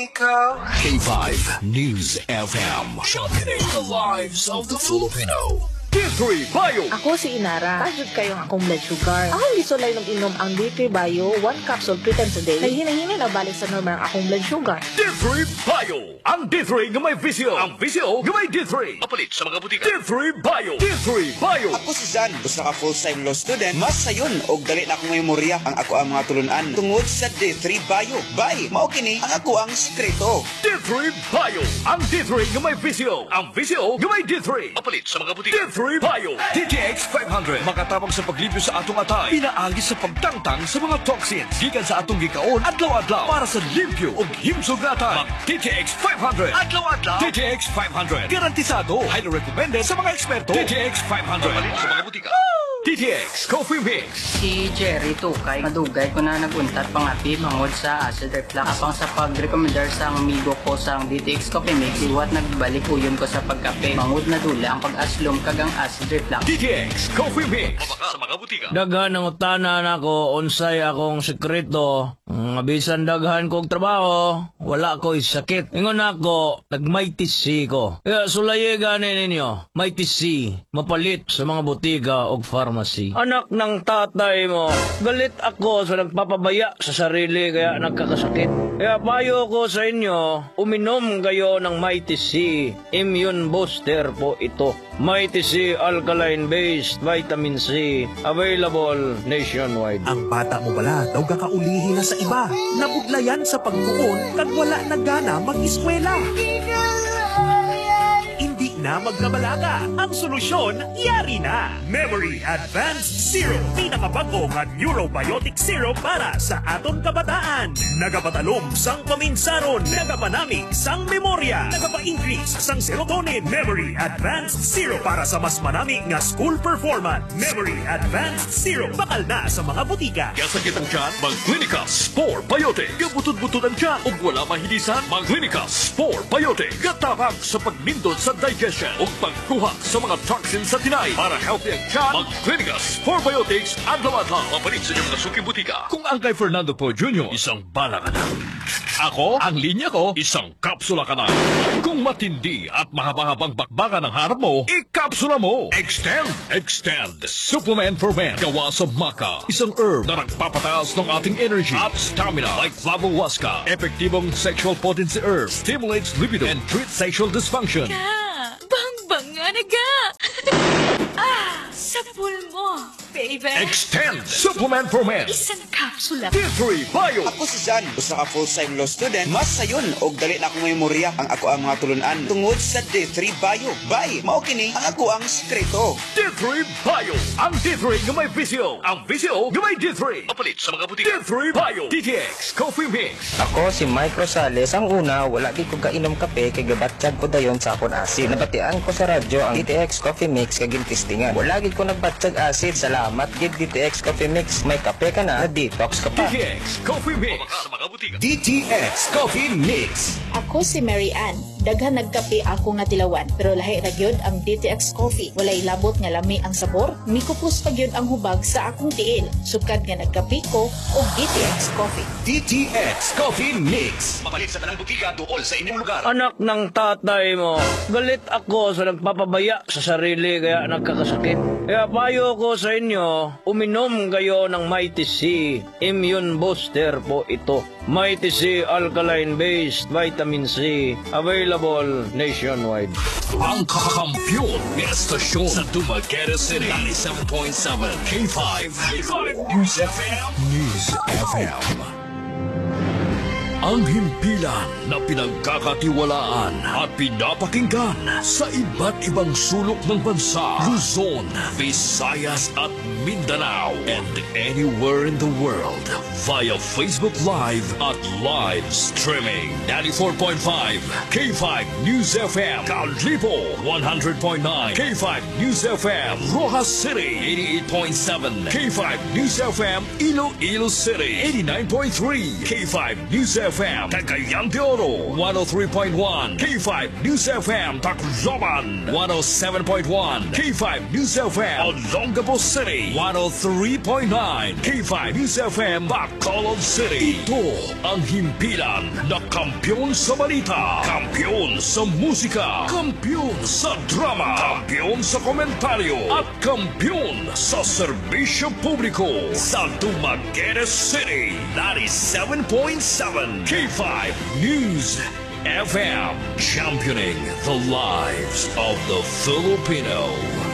Nico. K5 News FM. Championing the lives of the Filipino. D3 Bio. Ako si Inara. Tajud kayong akong blood sugar. Akong gisulay ng inom ang D3 Bio 1 capsule 3 times a day. Kay hinahinay na balik sa normal ang akong blood sugar. D3 Bio. Ang D3 nga may visyo. Ang visyo nga may D3. Papalit sa mga butika. D3 Bio. D3 Bio. Ako si Zan. Gusto ka full-time law student. Mas sayon og dali na akong memorya ang ako ang mga tulunan tungod sa D3 Bio. Bye. Mao kini ang ako ang sekreto. D3 Bio. Ang D3 nga may visyo. Ang visyo nga may D3. Papalit sa mga butika. D3 Bio. DTX 500. Makatabang sa paglibyo sa atong atay. Pinaagi sa pagtangtang sa mga toxins. Gikan sa atong gikaon adlaw-adlaw para sa limpyo ug himsog na atay. Mag DTX 500. Adlaw-adlaw. DTX 500. Garantisado. Highly recommended sa mga eksperto. DTX 500. Papalit sa mga butika. DTX Coffee Mix. Si Jerry Tukay, madugay ko na naguntat pangapi mangod sa acid reflux. Apang sa pag-recommendar sa amigo ko sa DTX Coffee Mix, iwat nagbalik uyon ko sa pagkape. Mangod na dula ang pag-aslom kagang acid reflux. DTX Coffee Mix. Mabaka sa mga butika. Daghan ang utanan ako, unsay akong sekreto. Bisan daghan kong trabaho, wala ko sakit. Ingon ako, nagmaytisi ko. Kaya sulaye gani ninyo, maytisi, mapalit sa mga butika o pharmacy. Anak ng tatay mo, galit ako sa nagpapabaya sa sarili kaya nagkakasakit. Kaya payo ko sa inyo, uminom kayo ng maytisi. Immune booster po ito. Maytisi alkaline-based vitamin C, available nationwide. Ang bata mo bala daw kakaulihin na sa iba. Nabudlayan sa pagtuon kag wala na gana mag-eskwela. Hindi na magkabalaga. Ang solusyon, yari na. Memory Advanced Syrup. Pinakabago nga neurobiotic syrup para sa aton kabataan. Nagapatalom sang paminsaron. Nagapanamig sang memorya. Nagapa-increase sang serotonin. Memory Advanced Syrup para sa mas manamig nga school performance. Memory Advanced Syrup. Bakal na sa mga butika. Kasakit ang tiyan, mag-Clinica Spore Biotic. Gabutod-butod ang tiyan, ug wala mahilisan, mag-Clinica Spore Biotic. Gatabang sa pagnindot sa digestion ug pagkuha sa mga toxins sa tinay. Para healthy ang tiyan, mag-Clinica Spore Biotics adlaw-adlaw. Mapalit sa inyong nasuki butika. Kung ang kay Fernando Po Jr., isang bala ka na. Ako, ang linya ko, isang kapsula ka na. Kung matindi at mahaba-habang bakbakan ang harap mo, ikapsula mo. Extend. Supplement for men. Gawa sa maca. Isang herb na nagpapataas ng ating energy at stamina like Flavohuasca. Epektibong sexual potency herb. Stimulates libido and treats sexual dysfunction. Bang nga naga! Sa pulmo, baby! Extend. Supplement for men. Isang kapsula. D3 Bio. Ako si Zan. Gusto ka full-time law student. Mas sayon og dali na akong memorya ang ako ang mga tulunan tungod sa D3 Bio. Bye. Mao kini ang ako ang sekreto. D3 Bio. Ang D3 nga may visyo. Ang visyo nga may D3. Papalit sa mga butika. D3 Bio. DTX Coffee Mix. Ako si Mike Rosales. Ang una, wala di ko kainom kape kay gabatsyag ko dayon sa akon asid. Nabatian ko sa radyo ang DTX Coffee Mix kagin testingan. Wala gid ko nagbatsyag asid. Salamat gid DTX Coffee Mix. May kape ka na, detox ka pa. DTX Coffee Mix. Mabaka sa mga butika. DTX Coffee Mix. Ako si Mary Ann. Daghan nagkape ako nga tilawan, pero lahi ra gyud ang DTX Coffee. Walay labot nga lami ang sabor, mikupos pa gyud ang hubag sa akong tiil. Sukad nga nagkape ko og DTX Coffee. DTX Coffee Mix. Mapalit sa tanang butika dool sa inyong lugar. Anak ng tatay mo, galit ako sa nagpapabaya sa sarili kaya nagkakasakit. Kaya payo ko sa inyo, uminom kayo ng maytisi. Immune booster po ito. Maytisi alkaline-based vitamin C, available nationwide. Ang kakampyon ng estasyon sa Dumaguete City. 97.7 K5 News FM. News FM. Ang himpilan na pinagkakatiwalaan at pinapakinggan sa iba't ibang sulok ng bansa, Luzon, Visayas at Mindanao, and anywhere in the world via Facebook Live at live streaming. 94.5 K5 News FM, Calipo 100.9 K5 News FM, Rojas City 88.7 K5 News FM, Iloilo City 89.3 K5 News FM. FM, Cagayan de Oro, 103.1, K5 News FM, Tacloban, 107.1, K5 News FM, Olongapo City, 103.9, K5 News FM, Bacolod City. Ito ang himpilan na kampyon sa balita, kampyon sa musika, kampyon sa drama, kampyon sa komentaryo, at kampyon sa serbisyo publiko sa Dumaguete City, 97.7 K5 News FM, championing the lives of the Filipino.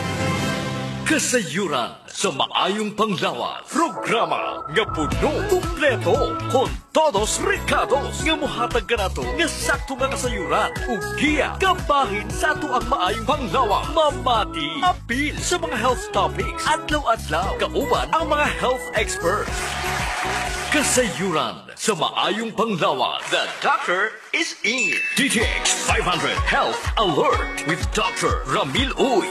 Kasayuran sa maayong panglawan, programa nga puno, kumpleto, con todos recados nga muhatag ka nato nga sakto nga kasayuran ug giya kabahin sa ato ang maayong panglawan. Mamati apil sa mga health topics, adlaw-adlaw kauban ang mga health experts. Kasayuran sa maayong panglawan. The doctor is in. DTX 500 Health Alert with Dr. Ramil Uy.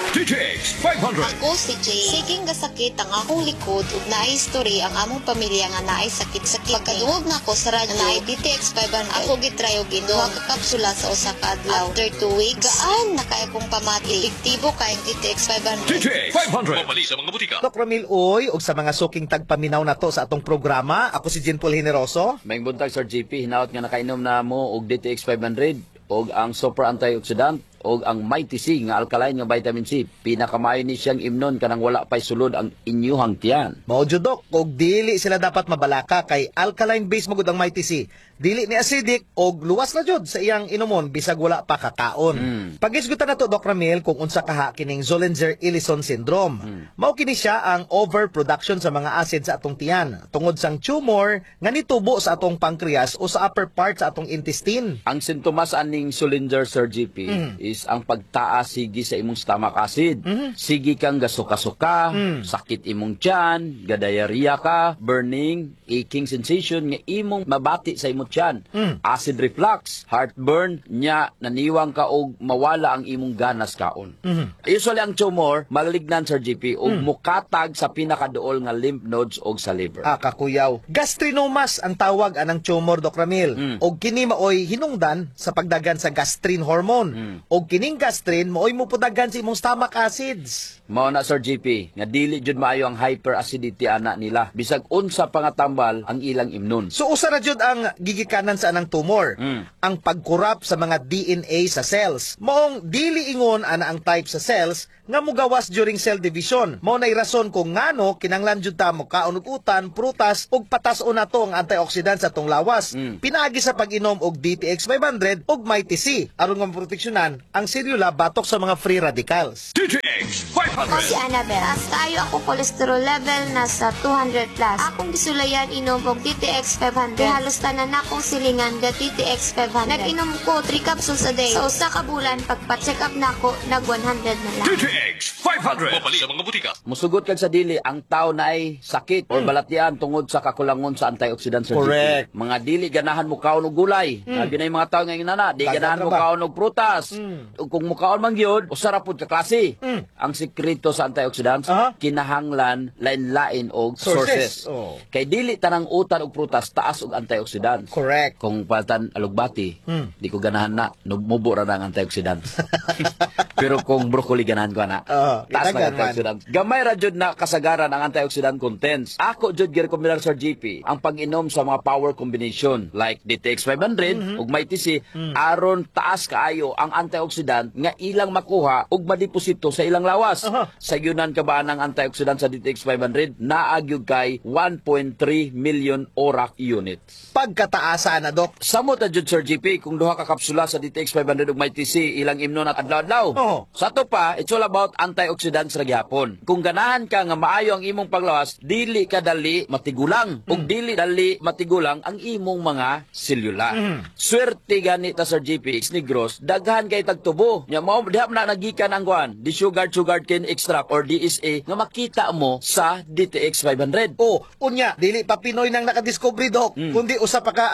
DTX 500. Ako si Jay. Siging gasakit ang akong likod ug naay history ang among pamilya nga naay sakit-sakit. Pagkaduog na ko sa radyo naay DTX 500. Ako gitry og inom ang kapsula sa usa ka adlaw. After 2 weeks, gaan na kay akong pamati. Epektibo kay ang DTX 500. DTX 500. Pamali sa mga butika. Dr. Ramil Uy, ug sa mga suking tagpaminaw na to sa atong programa, ako si Jean Paul Generoso. May buntag Sir GP, hinaot nga nakainom na mo og DTX 500 og ang super antioxidant og ang Mighty C nga alkaline nga vitamin C. Pinakamayo ni siyang imnon kanang wala pay sulod ang inyuhang tiyan. Mao jud dok, og dili sila dapat mabalaka kay alkaline base magud ang Mighty C. Dili ni acidic og luwas na jud sa iyang inumon bisag wala pa kakaon. Pagisgutan nato Dr. Ramil kung unsa kaha kining Zollinger-Ellison syndrome. Mao kini siya ang overproduction sa mga acid sa atong tiyan tungod sang tumor nga nitubo sa atong pancreas o sa upper part sa atong intestine. Ang sintomas aning Zollinger, Sir GP, is ang pagtaas sige sa imong stomach acid. Sige kang gasuka-suka, sakit imong tiyan, gadayariya ka, burning, aching sensation nga imong mabati sa imong tiyan. Acid reflux, heartburn, nya naniwang ka og mawala ang imong ganas kaon. Usually ang tumor malignan, Sir GP, og mukatag sa pinakaduol nga lymph nodes og sa liver. Kakuyaw. Gastrinomas ang tawag anang tumor, Dr. Ramil. Og kini maoy hinungdan sa pagdagan sa gastrin hormone. Og kining gastrin maoy mupudagan sa imong stomach acids. Mao na, Sir GP, nga dili jud maayo ang hyperacidity ana nila. Bisag unsa pangatambal ang ilang imnon. So usa ra jud ang gigikanan sa anang tumor. Ang pagkurap sa mga DNA sa cells. Maong dili ingon ana ang type sa cells nga mugawas during cell division. Mao nay rason kung ngano kinanglan jud ta mo kaon og utan, prutas ug patas-on nato ang antioxidant sa atong lawas. Pinaagi sa pag-inom og DTX 500 ug Mighty C aron nga proteksyonan ang selula batok sa mga free radicals. DTX 500. Ako si Annabel. Taas kayo ako cholesterol level nasa 200 plus. Akong gisulayan inom og DTX 500. Halos tanan akong silingan ga DTX 500. Nag-inom ko 3 capsules a day. Sa usa ka bulan pagpa-check up nako nag 100 na lang. DTX 500. Mapali sa mga butika. Musugot kag sa dili ang tao na ay sakit or balatian tungod sa kakulangon sa antioxidant, Sir Correct. GP. Mga dili ganahan mo kaon og gulay. Sabi na yung mga tao ngayon na, di ganahan mo kaon og prutas. Ug kung mo kaon man gyud, usara pud ka klase. Ang sekreto sa antioxidants, kinahanglan lain-lain og sources. Kay dili tanang utan og prutas taas og antioxidants. Correct. Kung paltan alugbati, di ko ganahan na, mubo ra na ang antioxidants. Pero kung broccoli ganahan ko na, taas na antioxidants. Gamay ra jud na kasagaran ang antioxidant contents. Ako jud girekomendar, Sir GP, ang pag-inom sa mga power combination like DTX 500 ug Mighty C aron taas kaayo ang antioxidant nga ilang makuha ug madeposito sa ilang lawas. Sa yunan ka ba ang antioxidant sa DTX 500 naagyog kay 1.3 million ORAC units. Pagkataasa na, Dok. Samot na jud, Sir GP, kung duha ka kapsula sa DTX 500 ug Mighty C ilang imnon at adlaw-adlaw. Sa to pa, it's all about antioxidants ra gyapon. Kung ganahan ka nga maayo ang imong paglawas, dili ka dali matigulang ug dili dali matigulang ang imong mga selula. Swerte gani ta, Sir GP, Negros, daghan kay tagtubo. Nya mao diha na nagikan ang kuan, di sugar cane extract or DSA nga makita mo sa DTX 500. Unya, dili pa Pinoy nang nakadiscovery, Dok. Kundi usa pa ka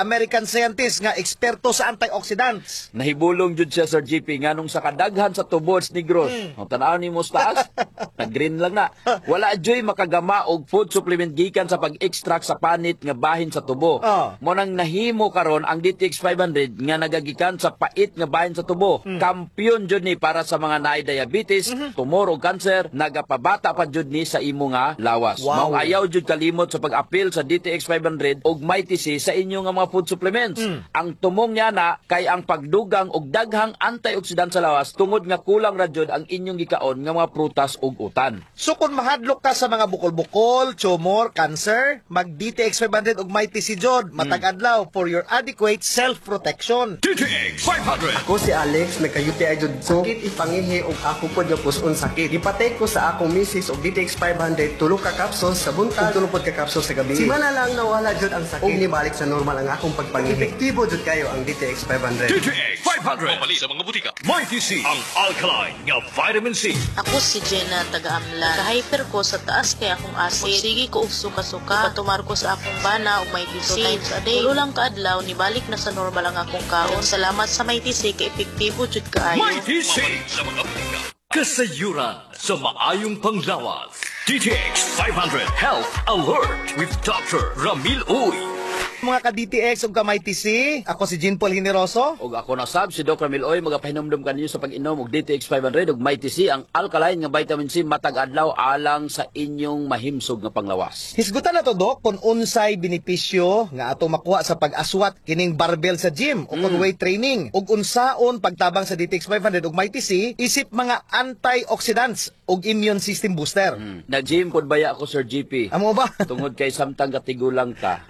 American scientist nga eksperto sa antioxidants. Nahibulong jud siya Sir GP nganong sa kadaghan sa tubods negros. Ang tanaw ni mo sa taas, nag-green lang na. Wala joy makagama og food supplement gikan sa pag-extract sa panit nga bahin sa tubo. Mo nang nahimo karon ang DTX 500 nga nagagikan sa pait nga bahin sa tubo. Kampiyon jud ni para sa mga naay diabetes, tumor o cancer, nagapabata pa jud ni sa imo nga lawas. Wow. Mao ayaw jud kalimot sa pag-apil sa DTX 500 og MyTC sa inyo nga mga food supplements. Ang tumong niya na kay ang pagdugang og daghang antioxidant sa lawas tungod nga kulang ra jud ang inyong gikaon nga mga prutas ug utan. So kung mahadlok ka sa mga bukol-bukol, tumor, cancer, mag DTX 500 ug MyTC jod matag adlaw for your adequate self-protection. DTX 500. Ako si Alex, nagka-UTI jud ko. Sakit ipangihi og ako pod nga puson sakit. Ipatay ko sa akong misis og DTX 500 tulo ka capsules sa buntag, tulo pod ka capsules sa gabi. Simana lang nawala jud ang sakit. Og nibalik sa normal ang akong pagpangihi. Epektibo jud kayo ang DTX 500. DTX 500. Pamali sa mga butika. MyTC, ang alkaline nga vitamin C. Ako si Jenna, taga-Amlan. Ka-hyper ko sa taas kay akong acid. Sige ko og suka-suka. Patumar ko sa akong bana og may TC. 2 times a day. Tulo lang kaadlaw, nibalik na sa normal ang akong kaon. Salamat sa may TC kay epektibo jud kaayo. MyTC sa mga butika. Kasayuran sa maayong panglawas. DTX 500 Health Alert with Dr. Ramil Uy. Mga ka-DTX ug ka-MyTC, ako si Jean Paul Generoso. Og ako na sab si Dr. Miloy, magapahinomdom kaninyo sa pag-inom og DTX 500 ug MyTC, ang alkaline nga vitamin C matag adlaw alang sa inyong mahimsog nga panglawas. Hisgutan na to, Dok, kung unsay benepisyo nga atong makuha sa pag-aswat kining barbell sa gym o kung weight training. Ug unsaon pagtabang sa DTX 500 ug MyTC isip mga antioxidants ug immune system booster. Nag-gym pod baya ako Sir GP. Amo ba? Tungod kay samtang katigulang ka.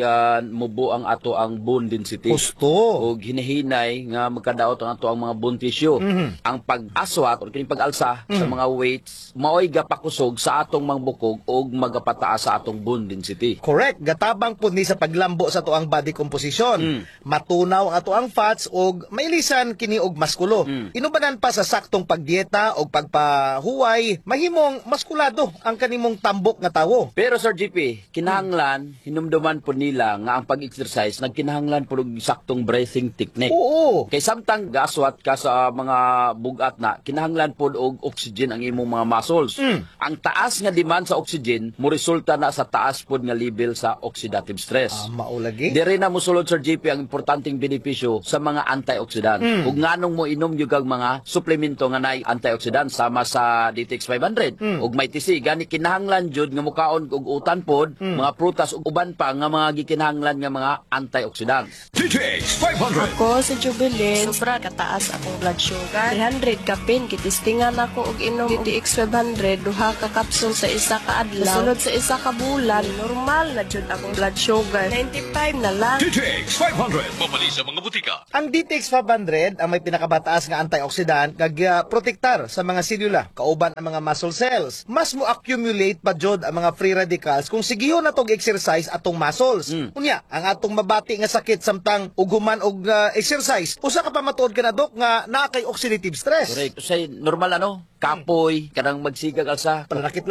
Mubo ang ato ang bone density. Gusto. O hinahinay nga magkadaot ang ato ang mga bone tissue. Ang pag-aswat o kining pag-alsa sa mga weights, maoy gapakusog sa atong mga bukog o magapataas sa atong bone density. Correct. Gatabang po ni sa paglambo sa ato ang body composition. Matunaw ang ato ang fats o mailisan kini og maskulo. Inubanan pa sa saktong pagdieta o pagpahuway, mahimong maskulado ang kanimong tambok nga tawo. Pero Sir GP, kinahanglan, hinumduman po nila nga ang pag-exercise nagkinahanglan po og saktong breathing technique. Oo. Kay samtang gaswat ka sa mga bugat na, kinahanglan po og oxygen ang imong mga muscles. Ang taas nga demand sa oxygen mo resulta na sa taas po nga level sa oxidative stress. Maulagi. Diri na mosulod Sir GP ang importanteng benepisyo sa mga antioxidant. Ug nganong mo inom jud kag mga suplemento nga naay antioxidant sama sa DTX 500 ug MyTC gani kinahanglan jud nga mukaon og utan pod, mga prutas ug uban pa nga mga gikinahanglan nga mga antioxidants. DTX 500. Ako si Jubilin, sobra kataas akong blood sugar. 300 kapin, kitistingan ako og inom DTX 500, duha ka kapsul sa isa ka adlaw. Sunod sa isa ka bulan, normal na jud akong blood sugar. 95 na lang. DTX 500. Pamali sa mga butika. Ang DTX 500 ang may pinakabataas nga antioxidant nga protektar sa mga selula, kauban ang mga muscle cells. Mas mo accumulate pa jud ang mga free radicals kung sigihon na tong exercise atong muscles. Unya, ang atong mabati nga sakit samtang uguman og exercise, usa ka pa matuod ka na, Dok, nga naa kay oxidative stress. Correct. Say normal kapoy, kanang magsigag alsa, pananakit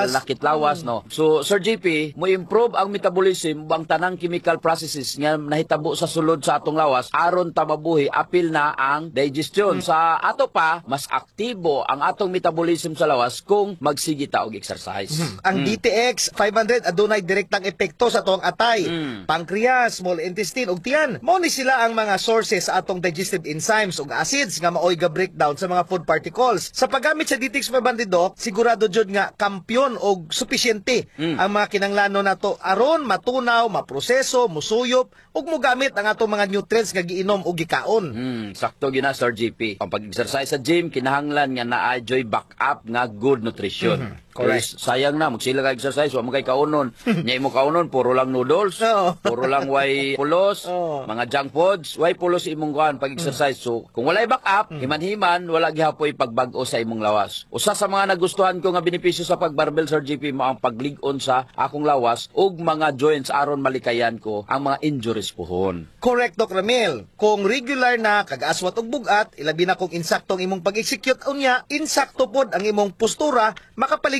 lawas, no. So Sir JP, mo improve ang metabolism bang tanang chemical processes nga nahitabo sa sulod sa atong lawas aron ta mabuhi apil na ang digestion. Sa ato pa mas aktibo ang atong metabolism sa lawas kung magsige ta og exercise. Ang DTX 500 adunay direktang epekto sa atong atay, pancreas, small intestine ug tiyan. Mao ni sila ang mga sources sa atong digestive enzymes ug acids nga maoy ga breakdown sa mga food particles. Sa paggamit sa DTX 500, Doc, sigurado jud nga kampyon og supisyente ang mga kinanglanon nato aron matunaw, maproseso, musuyop ug mogamit ang atong mga nutrients nga giinom ug gikaon. Sakto gina Sir JP. Ang pag-exercise sa gym kinahanglan nga naa-joy backup nga good nutrition. Correct. Sayang na magsila ka exercise wa mo kay kaunon. Nya imo kaunon puro lang noodles, puro lang way pulos, mga junk foods, way pulos imong kuan pag-exercise. So kung walay backup, himan-himan wala gihapoy pagbag-o sa imong lawas. Usa sa mga nagustuhan ko nga benepisyo sa pagbarbell Sir JP mo ang paglig-on sa akong lawas ug mga joints aron malikayan ko ang mga injuries puhon. Correct, Dr. Ramil. Kung regular na kag-aswat og bugat, ilabi na kung insaktong imong pag-execute unya, insakto pod ang imong postura, makapalig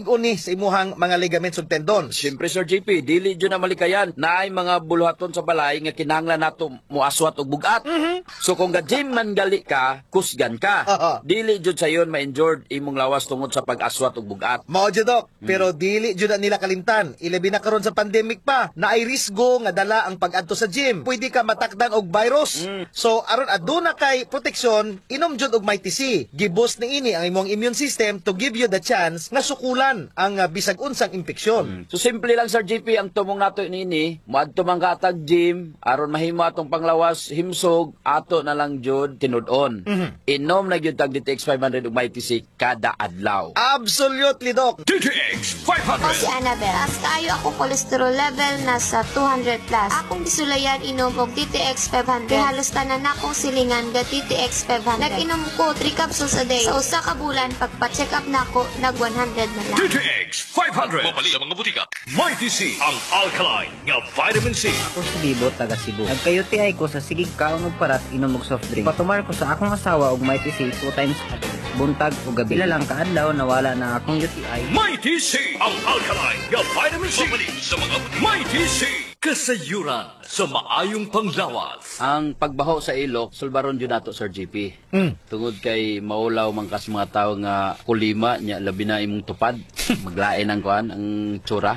lig-on ni sa imuhang mga ligaments ug tendons. Siyempre, Sir JP, dili dyan na malikayan na ay mga buluhaton sa balay nga kinahanglan nato muaswat og bugat. So kung ga-gym man gali ka, kusgan ka. Dili jud sayon ma-injured imong lawas tungod sa pag-aswat og bugat. Mao jud dok, pero dili jud na nila kalimtan. Ilabi na karon sa pandemic pa, na ay risgo nga dala ang pag-adto sa gym. Pwede ka matakdan og virus. So aron aduna kay proteksyon, inom jud og Mighty C. Giboost ni ini ang imong immune system to give you the chance nga sukulan ang bisag unsang impeksyon. So simple lang, Sir JP, ang tumong nato nini, moadto man ka atag gym aron mahimo atong panglawas himsog, ato na lang jud tinud-on. Inom na gyud tag DTX 500 ug Mighty C kada adlaw. Absolutely, Doc. DTX Ako si Annabelle. Taas kaayo ako cholesterol level nasa 200 plus. Akong gisulayan inom og DTX 500. Kay halos tanan akong silingan ga DTX 500. Nag-inom ko 3 capsules a day. Sa usa ka bulan pagpa-check up nako nag 100 na lang. DTX 500 mabali sa mga butika. Mighty C ang alkaline nga vitamin C. Ako si Bibo, taga Cebu. Nagka-UTI ko sa sigig kaon og parat inom og soft drink. Patumar ko sa akong asawa og Mighty C 2 times a day. Buntag o gabi. Pila lang kaadlaw nawala na akong UTI. Mighty C ang alkaline nga vitamin C. Mabali sa mga butika. Mighty C kasayuran sa maayong panglawas. Ang pagbaho sa ilok, sulbaron jud nato, Sir JP. Tungod kay maulaw man kas mga tawo nga kulima nya labi na imong tupad. Maglain ang kuan ang tsura.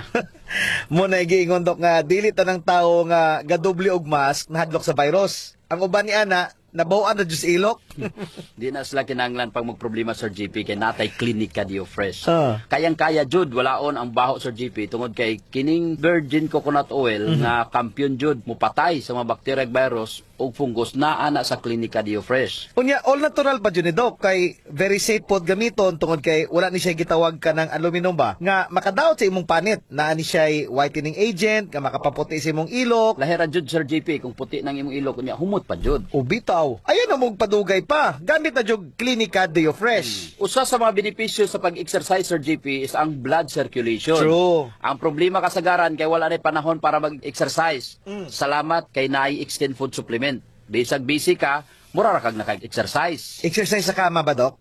Mo na giingon Dok nga dili tanang tawo nga gadoble og mask nahadlok sa virus. Ang uban ni ana nabaw na jud sa ilok. Di na sila kinanglan pag magproblema, Sir JP, kay natay Clinica Dio Fresh. Kayang-kaya jud walaon ang baho, Sir JP, tungod kay kining virgin coconut oil nga kampiyon jud mupatay sa mga bacteria ug virus ug fungus naa na sa Clinica Dio Fresh. Unya all natural pa jud ni Doc kay very safe pod gamiton tungod kay wala ni siya gitawag ka ng aluminum ba nga makadaot sa imong panit. Naa ni siya whitening agent nga makapaputi sa imong ilok. Lahira jud, Sir JP, kung puti nang imong ilok unya humot pa jud. O bitaw, ayan na mong padugay pa. Gamit na jud Clinica Dio Fresh. Usa sa mga benepisyo sa pag-exercise, Sir JP, is ang blood circulation. True. Ang problema kasagaran kay wala na panahon para mag-exercise. Salamat kay naay extend food supplement. Bisag busy ka, mura ra kag naka-exercise. Exercise sa kama ba, Doc?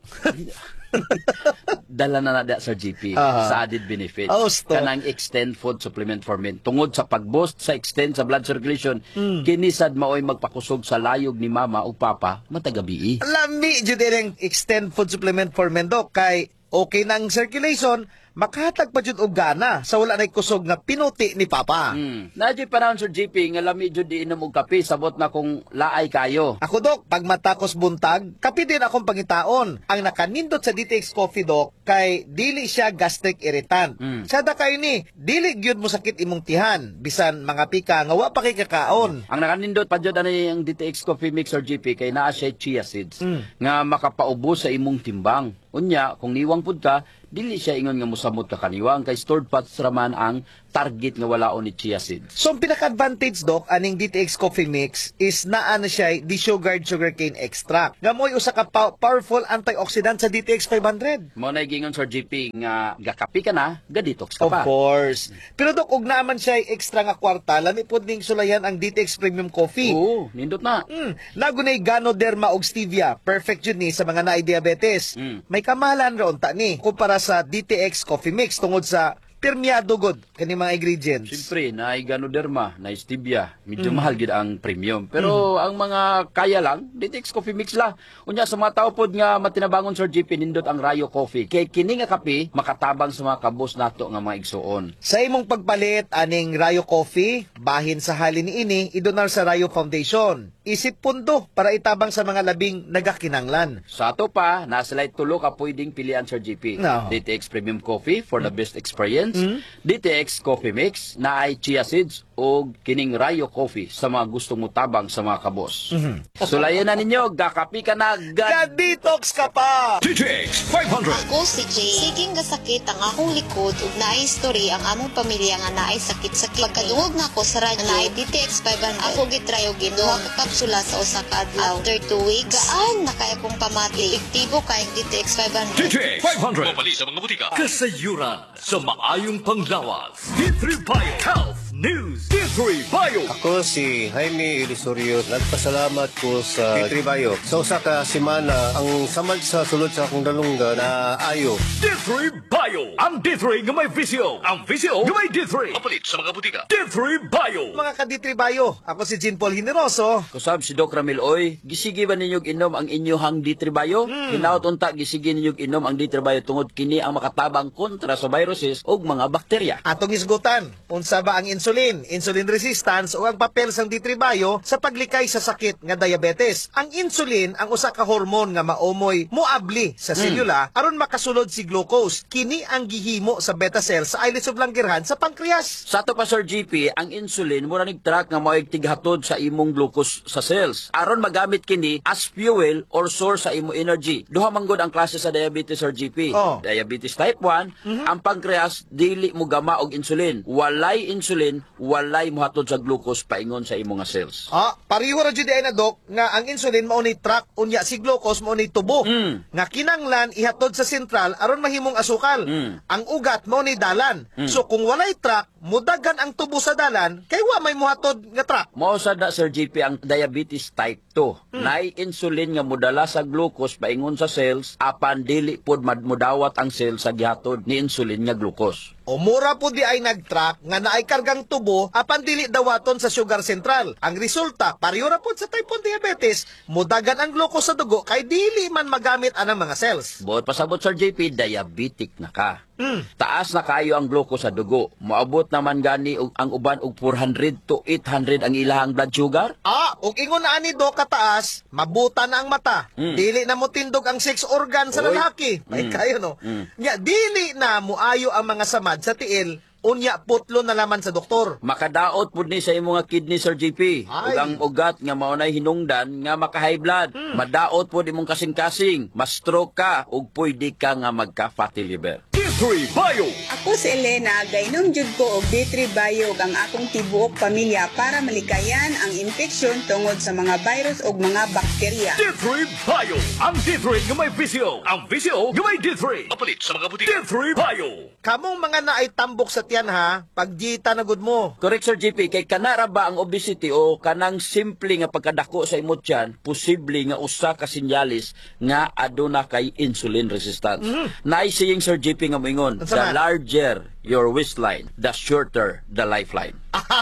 Dala na da, Sir GP, sa added benefit. Kanang extend food supplement for men. Tungod sa pag-boost sa extend sa blood circulation, kinisad maoy magpakusog sa layog ni mama o papa matagabi. Lami jud ang extend food supplement for men, Doc, kay okay nang circulation, makahatag pa jud og gana sa wala nay kusog nga pinuti ni papa. Nadyo panahon, Sir JP, nga lami jud di inom og kape, sabot na kung laay kayo. Ako, Doc, pag matakos buntag, kape din akong pangitaon. Ang nakanindot sa DTX Coffee, Doc, kay dili siya gastric irritant. Sada kayo ni, dili gyud mo sakit imong tihan, bisan mga pika nga wa pa kay kakaon. Ang nakanindot pa jud ani ang DTX Coffee Mix, Sir JP, kay naa siya chia seeds nga makapaubos sa imong timbang. Unya, kung niwang pud ka, dili siya ingon nga musamot ka kaniwang kay stored fats raman ang target nga walaon ni chia seeds. So, ang pinaka-advantage, Doc, aning DTX Coffee Mix is naa na siya desugared sugarcane extract. Nga mo'y usa ka powerful antioxidant sa DTX 500. Mo na gingon, Sir JP, nga gakapi ka na, ga-detox ka pa. Of course. Pero, Doc, ug naaman siya extra nga kwarta, lami pod ning sulayan ang DTX Premium Coffee. Oo, nindot na. Nagunay Ganoderma og stevia. Perfect yun ni sa mga naay diabetes. May kamahalan raon ta ni kumpara sa DTX Coffee Mix tungod sa permeado god kani mga ingredients. Siyempre, na Ganoderma, na stevia, medyo mahal gid ang premium. Pero ang mga kaya lang, DTX Coffee Mix la. Unya sa mga tao pod nga matinabangon, Sir JP, nindot ang Rayo Coffee. Kay kini nga kape makatabang sa mga kabos nato nga mga igsuon. Sa imong pagpalit aning Rayo Coffee, bahin sa halin ini idonar sa Rayo Foundation. Isip pundo para itabang sa mga labing nagakinanglan. Sa ato pa, nasa light tulo ka pwedeng pilian, Sir JP. DTX Premium Coffee for the best experience. DTX Coffee Mix na ay chia seeds o kining Rayo Coffee sa mga gustong mutabang sa mga kabos. Sulayan na ninyo, gakapi ka na, ga-detox ka pa! DTX 500. Ako si Jay. Siging gasakit ang akong likod ug naay history ang among pamilya nga naay sakit-sakit. Pagkadungog na ko sa radyo naay DTX 500. Ako gitry og ginuha ka kapsula sa usa ka adlaw. After 2 weeks, gaan na kay akong pamati. Epektibo kayong DTX 500. DTX 500. Mabali sa mga butika. Kasayuran sa maayong panglawas. D3 Bio Health news. D3 Bio. Ako si Jaime Ilisorio. Nagpasalamat ko sa D3 Bio. Sa usa ka semana, ang samad sa sulod sa akong dalungga na ayo. D3 Bio. Ang D3 nga may visyo. Ang visyo nga may D3. Kapalit sa mga butika. D3 Bio. Mga ka-D3 Bio, ako si Jean Paul Generoso. Kusab si Doc Ramil, oy, gisigi ba ninyong inom ang inyohang D3 Bio? Hinaot unta, gisigi ninyong inom ang D3 Bio tungod kini ang makatabang kontra sa viruses o mga bakterya. Atong isgutan, unsa ba ang insulin, insulin resistance o ang papel sang D3 Bio sa paglikay sa sakit nga diabetes. Ang insulin ang usa ka hormone nga maomoy moabli sa selula aron makasulod si glucose. Kini ang gihimo sa beta cells sa islets of Langerhans sa pancreas. Sa ato pa Sir GP, ang insulin mura nag-track nga mao'y tighatod sa imong glucose sa cells aron magamit kini as fuel or source sa imong energy. Duha manggod ang klase sa diabetes Sir GP. Diabetes type 1, ang pancreas dili mo gama og insulin. Walay insulin, walay mohatod sa glucose paingon sa imong nga cells. Pariho ra jud ay na Dok nga ang insulin mao ni track unya si glucose mao ni tubo. Nga kinanglan ihatod sa sentral aron mahimong asukal. Ang ugat mao ni dalan. So kung walay track, mudagan ang tubo sa dalan kay wa may mohatod nga track. Mao sad na Sir GP ang diabetes type 2. Nay insulin nga modala sa glucose paingon sa cells apan dili pod mudawat ang cells sa gihatod ni insulin nga glucose. O mura po di ay nag-track nga naay kargang tubo apan dili dawaton sa sugar central. Ang resulta, pareho ra pod sa type 1 diabetes, mudagan ang glucose sa dugo kay dili man magamit anang mga cells. Buot pasabot Sir JP, diabetic na ka. Taas na kayo ang glucose sa dugo. Moabot naman gani ang uban og 400 to 800 ang ilahang blood sugar. Og ingon na ani do kataas, mabuta na ang mata. Dili na mo tindog ang sex organ sa lalaki. Ay kayo no. Nya dili na muayo ang mga samad sa tiil. Unya putlo na laman sa doktor. Makadaot pud ni sa imong nga kidney Sir JP. Ug ang ugat nga maunay hinungdan nga maka-high blood. Madaot pud imong kasing-kasing, ma-stroke ka ug pwede ka nga magka-fatty liver. D3 Bio. Ako si Elena, gainom jud ko og D3 Bio ang akong tibuok pamilya para malikayan ang infeksyon tungod sa mga virus ug mga bakterya. D3 Bio. Ang D3 nga may visyo. Ang visyo nga may D3. Kapalit sa mga butika. D3 Bio. Kamong mga naay tambok sa tiyan ha, paggita na gud mo. Correct Sir JP, kay kanara ba ang obesity o kanang simple nga pagkadako sa imong tiyan, posible nga usa ka sinyalis nga aduna kay insulin resistance. Naisiying Sir JP nga moingon, the larger your waistline, the shorter the lifeline.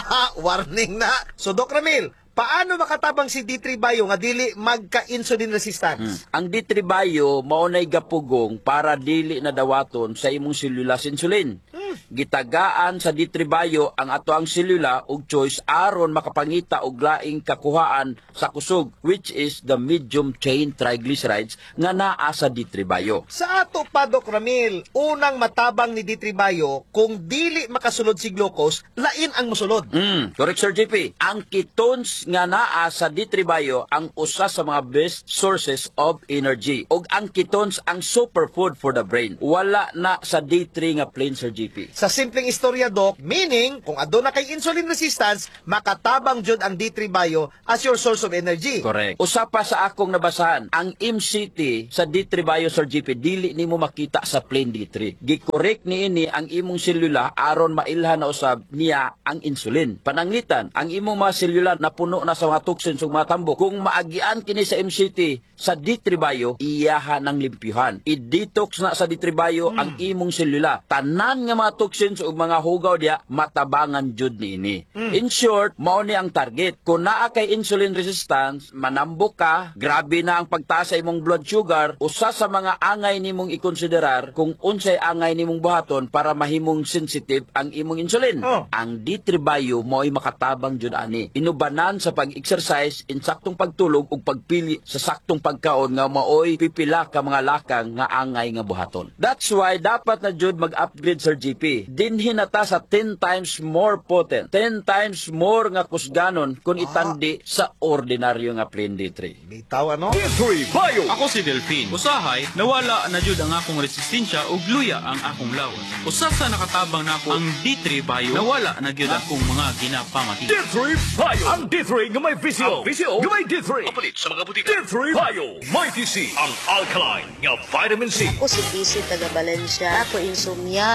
Warning na. So Doc Ramil, paano makatabang si D3 Bio nga dili magka-insulin resistance? Ang D3 Bio maunay gapugong para dili na dawaton sa imong selula insulin. Gitagaan sa D3 Bio ang ato ang selula ug choice aron makapangita og laing kakuhaan sa kusog, which is the medium chain triglycerides nga naa sa D3 Bio. Sa ato pa Doc Ramil, unang matabang ni D3 Bio kung dili makasulod si glucose, lain ang mosulod. Correct Sir JP. Ang ketones nga naa sa D3 Bio ang usa sa mga best sources of energy. Og ang ketones ang superfood for the brain. Wala na sa D3 nga plain Sir JP. Sa simpleng istorya Doc, meaning kung aduna kay insulin resistance, makatabang jud ang D3 Bio as your source of energy. Correct. Usa pa sa akong nabasahan, ang MCT sa D3 Bio Sir JP dili nimo makita sa plain D3. Gi-correct niini ang imong selula aron mailhan na usab niya ang insulin. Pananglitan, ang imong mga selula na puno na sa mga toxins ug mga tambok. Kung maagian kini sa MCT sa D3 Bio, iyaha ng limpyuhan. I-detox na sa D3 Bio ang imong selula. Tanan nga mga toxins ug mga hugaw diya matabangan jud niini. In short, mao ni ang target. Kung naa kay insulin resistance, manambok ka, grabe na ang pagtaas sa imong blood sugar, usa sa mga angay nimong ikonsiderar kung unsay angay nimong buhaton para mahimong sensitive ang imong insulin. Ang D3 Bio mo'y makatabang jud ani. Inubanan sa pag-exercise, insaktong pagtulog ug pagpili sa saktong pagkaon nga maoy pipila ka mga lakang nga angay nga buhaton. That's why dapat na jud mag-upgrade Sir GP. Dinhin nata sa 10 times more potent, 10 times more nga kusganon kung itandi sa ordinaryo nga plain D3. Bitaw ano? D3 Bio. Ako si Delphine. Usahay, nawala na jud ang akong resistensya ug luya ang akong lawas. Usa sa nakatabang nako ang D3 Bio, nawala na gyud akong mga ginapamati. D3 Bio. Ang D3 nga may visyo. Ang visyo nga may D3. Kapalit sa mga butika. D3 Bio. Mighty C. Ang alkaline nga vitamin C. Ako si PC taga Valencia. Ako insomnia, dili ko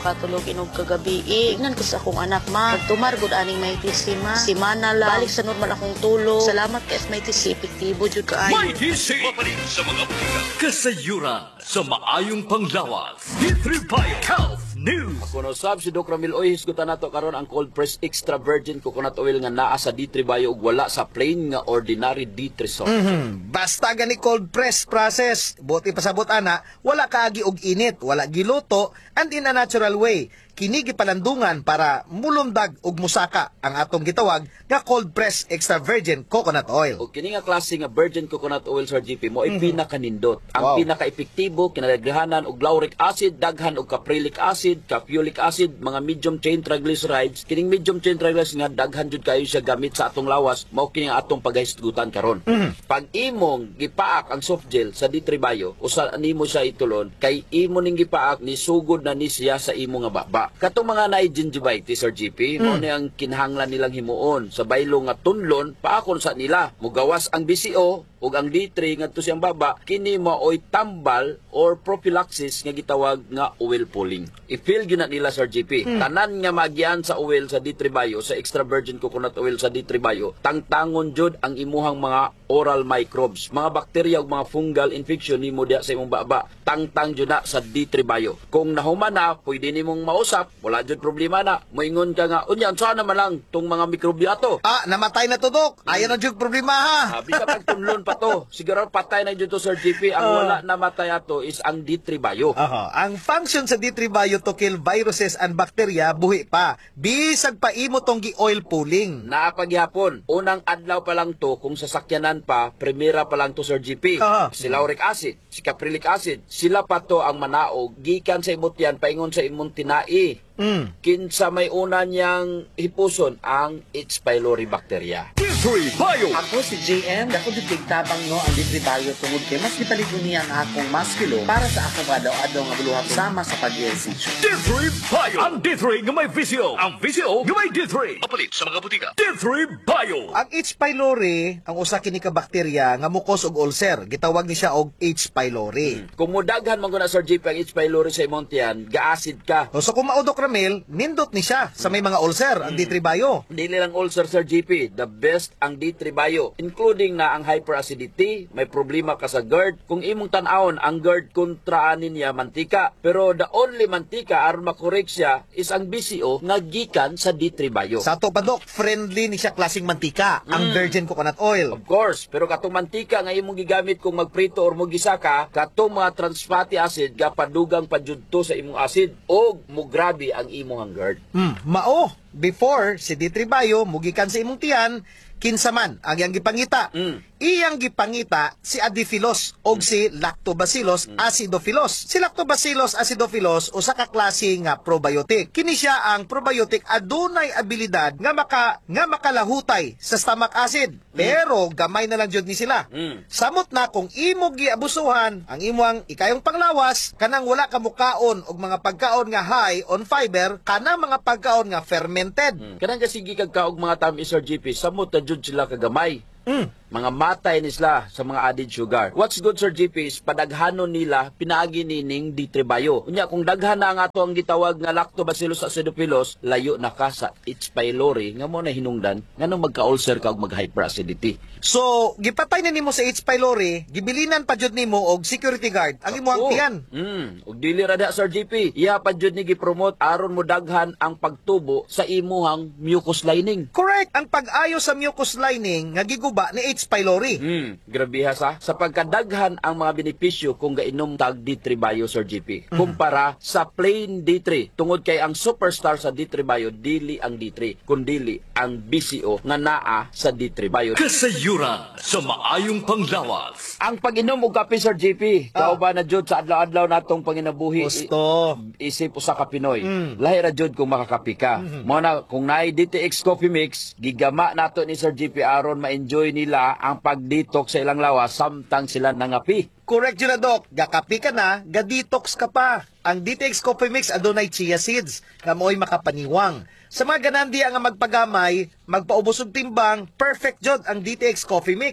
makatulog inog kagabi. Ignan ko sa akong anak, ma. Pagtumar gud aning may TC, ma. Si mana lang. Balik sa normal akong tulog. Salamat kay may TC. Epektibo jud kaayo. May TC! Papalit sa mga butika. Kasayuran sa maayong panglawas. D3 Bio Health News. Ako no sab si Doc Ramil Oy, hisgutan nato karon ang cold press extra virgin coconut oil nga naa sa D3 Bio ug wala sa plain nga ordinary D3 salt. Basta gani cold press process, buti pasabot ana, wala kaagi og init, wala giluto, and in a natural way. Kini gipalandungan para mulumdag og musaka ang atong gitawag nga cold press extra virgin coconut oil. O kini nga klase nga virgin coconut oil sa GP mo ay pinakanindot. Ang pinaka-epektibo kinadaghanan og lauric acid, daghan og caprylic acid, capulic acid, mga medium chain triglycerides. Kining medium chain triglycerides nga daghan jud kayo siya gamit sa atong lawas, mao kini nga atong paghisgutan karon. Pag imong gipaak ang soft gel sa D3 Bio, usa nimo siya itulon kay imo ning gipaak ni sugod na ni siya sa imo nga baba. Katong mga naay gingivitis or GP, mo ni ang kinahanglan nilang himuon sa baylo nga tunlon paakon sa nila. Mugawas ang BCO ug ang D3 ngadto siyang baba, kini maoy tambal or prophylaxis nga gitawag nga oil pulling. I-feel gyud na nila Sir GP. Tanan nga magian sa oil sa D3 Bio, sa extra virgin coconut oil sa D3 Bio, tangtangon jud ang imuhang mga oral microbes, mga bakterya ug mga fungal infection nimo diha sa imong baba. Tangtang jud na sa D3 Bio. Kung nahuman na, pwede nimong mausap, wala jud problema na. Moingon ka nga, unya sana man lang tong mga mikrobyo ato. Namatay na to, Dok. Ayan na jud problema ha. Bisa pagtunlon pa to. Siguro patay na jud to Sir GP. Ang wala na matay ato is ang D3 Bio. Ang function sa D3 Bio to kill viruses and bacteria buhi pa. Bisag pa imo tong gi-oil pulling. Naapaghapon, unang adlaw pa lang to kung sasakyanan pa, primera pa lang to Sir GP. Si lauric acid, si caprylic acid, sila pa to ang manaog gikan sa imot yan paingon sa imong tinai. Kinsa may una niyang hipuson ang H. pylori bacteria. D3 Bio! Ako si JM, ako tabang no ang D3 Bio tungod kay mas gipaligon niya ang akong maskilo para sa akong adaw-adaw nga buluhang sama sa pag-exercise. D3 Bio! Ang D3 nga may VCO. Ang VCO nga may D3. Papalit sa mga butika. D3 Bio! Ang H. pylori, ang usa kini ka bakterya nga mukos og ulcer, gitawag ni siya og H. pylori. Kung mudaghan man guna Sir JP ang H. pylori sa imong tiyan, ga-acid ka. So kung maudok Ramil, nindot ni siya sa may mga ulcer, ang D3 Bio. Dili lang ulcer Sir GP, the best ang D3 Bio, including na ang hyperacidity, may problema ka sa GERD. Kung imong tan-awon ang GERD kontraanin niya mantika, pero the only mantika aron makorek siya is ang BCO nga gikan sa D3 Bio. Sa to pa Dok, friendly ni siya klaseng mantika, ang virgin coconut oil. Of course, pero katong mantika nga imong gigamit kung magprito or mogisaka, katong mga trans fatty acid gapadugang padjudto sa imong acid o mugrabe ang imong GERD. Mao, before si D3 Bio mugikan sa imong tiyan, kinsa man ang iyang gipangita. Iyang gipangita si Adiphilus o si Lactobacillus acidophilus. Si Lactobacillus acidophilus usa ka klase nga probiotic. Kini siya ang probiotic adunay abilidad nga makalahutay sa stomach acid. Pero gamay na lang jud ni sila. Samot na kung imo giabusuhan ang imong ikayong panglawas, kanang wala ka mukaon og mga pagkaon nga high on fiber, kanang mga pagkaon nga fermented. Kanang kasigi kag kaog mga tamis Sir GP, samot na jud sila kagamay. Mga matay ni sila sa mga added sugar. What's good Sir GP is padaghanon nila pinaagi nining D3 Bio. Unya kung daghan na ang ato ang gitawag nga Lactobacillus acidophilus, layo na ka sa H. pylori nga mo na hinungdan nganong magka-ulcer ka og mag-hyperacidity. So, gipatay na nimo sa H. pylori, gibilinan pa jud nimo og security guard ang imong tiyan. Og dili ra da Sir GP, iya pa jud ni gi-promote aron mo daghan ang pagtubo sa imuhang mucus lining. Correct, ang pag-ayo sa mucus lining nga giguba ni H. pylori. Grabe ha sa pagkadaghan ang mga benepisyo kung gainom tag D3 Bio Sir GP kumpara sa plain D3. Tungod kay ang superstar sa D3 Bio dili ang D3 kundi ang BCO nga naa sa D3 Bio. Kasayuran sa maayong panglawas. Ang pag-inom og kape Sir GP, kauban na jud sa adlaw-adlaw natong panginabuhi. Gusto. Isip usa ka Pinoy. Lahi ra jud kung makakapi ka. Mo na kung naay DTX Coffee Mix, gigama nato ni Sir GP aron ma-enjoy nila ang pag-detox sa ilang lawas samtang sila nangapi. Correct yun na, Doc. Gakapi ka na, ga-detox ka pa. Ang DTX Coffee Mix adunay chia seeds nga mo'y makapaniwang. Sa mga ganandi nga magpagamay, magpaubos og timbang, perfect jud ang DTX Coffee Mix.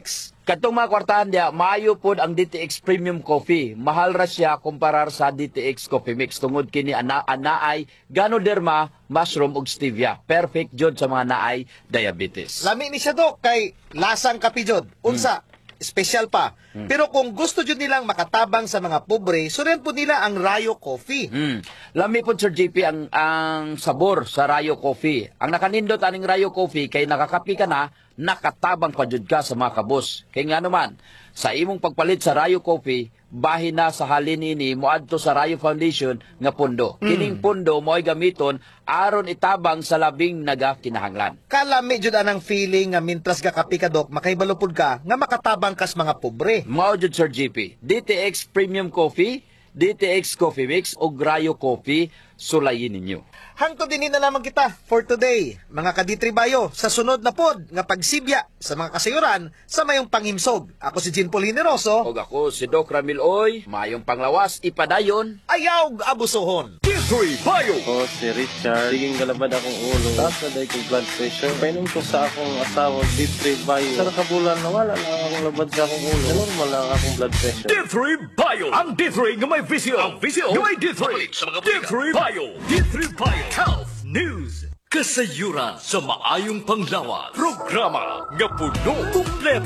Katong mga kwartahan dia, maayo pod ang DTX Premium Coffee. Mahal ra siya kumparar sa DTX Coffee Mix. Tungod kini anaay Ganoderma, mushroom ug stevia. Perfect jud sa mga naay diabetes. Lami ni siya, Dok, kay lasang kape jud. Unsa, special pa. Pero kung gusto jud nilang makatabang sa mga pobre, suren po nila ang Rayo Coffee. Lami po, Sir JP, ang sabor sa Rayo Coffee. Ang nakanindot aning Rayo Coffee, kay nakakapi ka na, nakatabang pa jud ka sa mga kabos. Kay nga naman, sa imong pagpalit sa Rayo Coffee, bahin na sa halin ini moadto sa Rayo Foundation nga pundo. Kining pundo mo'y gamiton aron itabang sa labing nagakinahanglan. Kalami jud anang feeling nga mintras ga kape ka, Dok, makaibalupod ka nga makatabang kas mga pobre. Mao jud, Sir JP. DTX Premium Coffee, DTX Coffee Mix o Rayo Coffee, sulayin ninyo. Hangtod din na lamang kita for today, mga kaditribayo, sa sunod na pod nga pagsibya sa mga kasayuran sa mayong panghimsog. Ako si Jean Paul Generoso. O ako si Doc Ramil Oy, mayong panglawas, ipadayon. Ayaw abusohon. D3 Bio. Ako si Richard. Siging galabad akong ulo. Taas na dahil kong blood pressure. Painom ko sa akong asawa, D3 Bio. Sa nakabulan, nawala lang akong labad sa akong ulo. Normal lang akong blood pressure. D3 Bio. Ang D3 nga may visio. Ang visio nga may D3. D3 Bio. D3 Bio. Health News. Kasayuran sa maayong panglawan. Programa nga puno kumpleto.